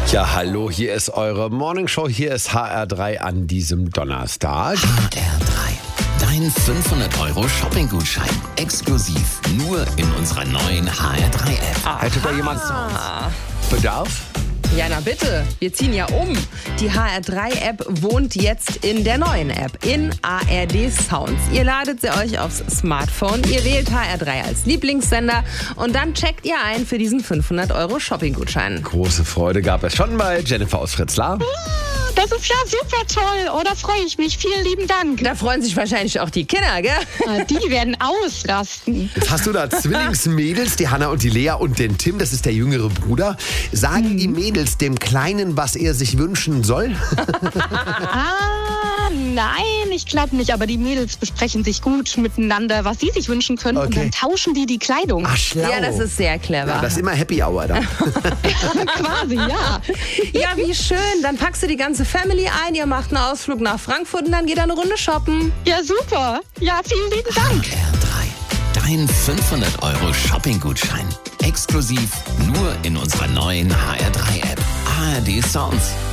Ja, hallo, hier ist eure Morningshow, hier ist HR3 an diesem Donnerstag. HR3, dein 500-Euro-Shopping-Gutschein. Exklusiv nur in unserer neuen HR3-App. Hätte da jemand Bedarf? Ja, na bitte. Wir ziehen ja um. Die HR3-App wohnt jetzt in der neuen App, in ARD Sounds. Ihr ladet sie euch aufs Smartphone, ihr wählt HR3 als Lieblingssender und dann checkt ihr ein für diesen 500-Euro-Shopping-Gutschein. Große Freude gab es schon bei Jennifer aus Fritzlar. Das ist ja super toll. Oh, da freue ich mich. Vielen lieben Dank. Da freuen sich wahrscheinlich auch die Kinder, gell? Die werden ausrasten. Jetzt hast du da Zwillingsmädels, die Hanna und die Lea und den Tim, das ist der jüngere Bruder. Sagen die Mädels dem Kleinen, was er sich wünschen soll? Nein, ich glaube nicht. Aber die Mädels besprechen sich gut miteinander, was sie sich wünschen können. Okay. Und dann tauschen die Kleidung. Ach, schlau. Ja, das ist sehr clever. Ja, das ist immer Happy Hour da. Quasi, ja. Ja, wie schön. Dann packst du die ganze Family ein, ihr macht einen Ausflug nach Frankfurt und dann geht ihr eine Runde shoppen. Ja, super. Ja, vielen lieben Dank. HR3, dein 500-Euro-Shopping-Gutschein. Exklusiv nur in unserer neuen HR3-App. ARD Sounds.